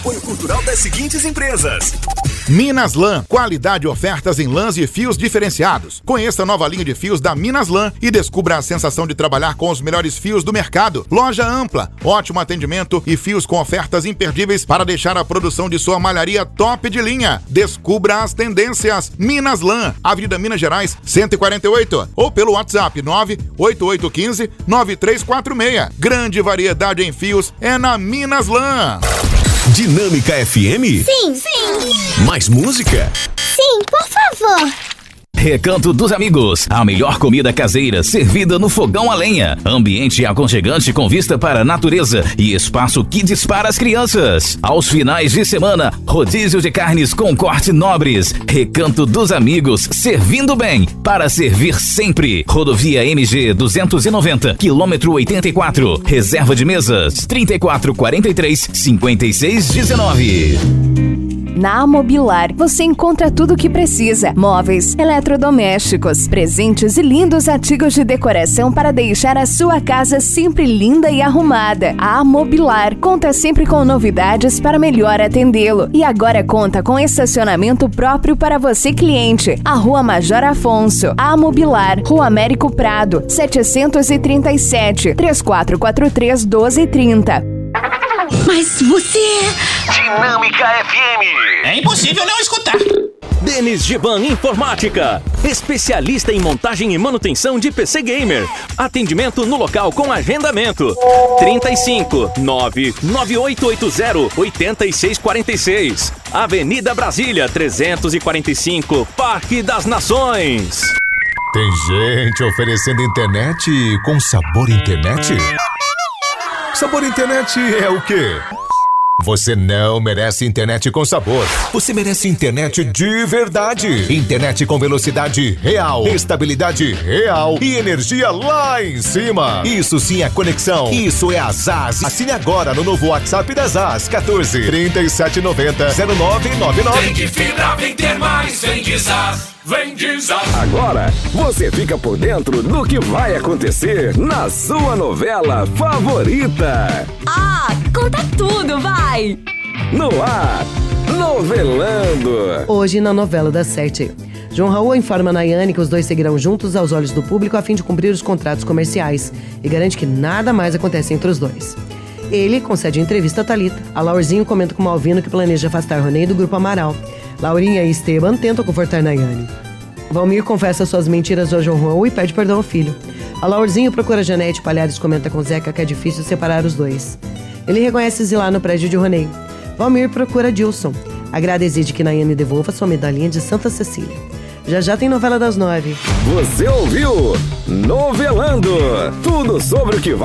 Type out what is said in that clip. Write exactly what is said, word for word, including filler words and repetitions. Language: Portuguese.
Apoio cultural das seguintes empresas: Minas Lã, qualidade e ofertas em lãs e fios diferenciados. Conheça a nova linha de fios da Minas Lã e descubra a sensação de trabalhar com os melhores fios do mercado. Loja ampla, ótimo atendimento e fios com ofertas imperdíveis para deixar a produção de sua malharia top de linha. Descubra as tendências. Minas Lã, Avenida Minas Gerais, cento e quarenta e oito, ou pelo WhatsApp nove oito oito um cinco nove três quatro seis. Grande variedade em fios é na Minas Lã. Dinâmica F M? Sim, sim. Mais música? Sim, por favor. Recanto dos Amigos, a melhor comida caseira servida no fogão a lenha. Ambiente aconchegante com vista para a natureza e espaço kids para as crianças. Aos finais de semana, rodízio de carnes com corte nobres. Recanto dos Amigos, servindo bem, para servir sempre. Rodovia M G duzentos e noventa, quilômetro oitenta e quatro. Reserva de mesas, trinta e quatro, quarenta e três, cinquenta e seis, dezenove. Na Amobilar, você encontra tudo o que precisa: móveis, eletrodomésticos, presentes e lindos artigos de decoração para deixar a sua casa sempre linda e arrumada. A Amobilar conta sempre com novidades para melhor atendê-lo. E agora conta com estacionamento próprio para você, cliente. A Rua Major Afonso. A Amobilar, Rua Américo Prado, setecentos e trinta e sete, três quatro quatro três, doze trinta. Mas você... Dinâmica F M. É impossível não escutar. Denis Giban Informática, especialista em montagem e manutenção de P C Gamer. Atendimento no local com agendamento. trinta e cinco, nove nove oito oito zero, oito seis quatro seis. Avenida Brasília, trezentos e quarenta e cinco, Parque das Nações. Tem gente oferecendo internet com sabor internet? Sabor internet é o quê? Você não merece internet com sabor. Você merece internet de verdade. Internet com velocidade real, estabilidade real e energia lá em cima. Isso sim é conexão. Isso é a Zaz. Assine agora no novo WhatsApp da Zaz. quatorze, trinta e sete, noventa, zero nove nove nove. Vem de fibra, vem ter mais. Vem de Zaz. Vem de Zaz. Agora você fica por dentro do que vai acontecer na sua novela favorita. Ah, conta tudo, vai! No ar, Novelando. Hoje na novela das sete, João Raul informa a Nayane que os dois seguirão juntos aos olhos do público a fim de cumprir os contratos comerciais e garante que nada mais acontece entre os dois. Ele concede entrevista a Thalita. A Laurzinho comenta com o Malvino que planeja afastar Ronei do Grupo Amaral. Laurinha e Esteban tentam confortar Nayane. Valmir confessa suas mentiras ao João Raul e pede perdão ao filho. A Laurzinho procura Janete. Palhares comenta com Zeca que é difícil separar os dois. Ele reconhece Zilá no prédio de Ronei. Valmir procura Dilson. A Grada exige que Nayane devolva sua medalhinha de Santa Cecília. Já já tem novela das nove. Você ouviu Novelando. Tudo sobre o que vai